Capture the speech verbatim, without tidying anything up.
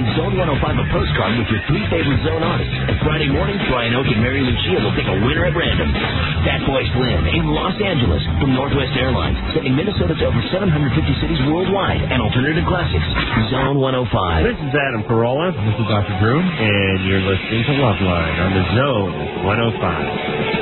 Send Zone one oh five a postcard with your three favorite Zone artists. And Friday morning, Brian Oak and Mary Lucia will pick a winner at random. Fat Boy Slim in Los Angeles from Northwest Airlines, sending Minnesota to over seven hundred fifty cities worldwide and alternative classics. Zone one oh five. This is Adam Carolla. This is Doctor Drew. And you're listening to Loveline on the Zone one oh five.